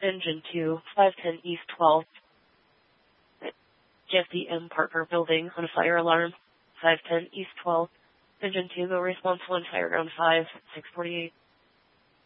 Engine 2, 510 East 12. Jesse M. Parker Building on a fire alarm, 510 East 12. Engine 2, no response 1, fire ground 5, 648.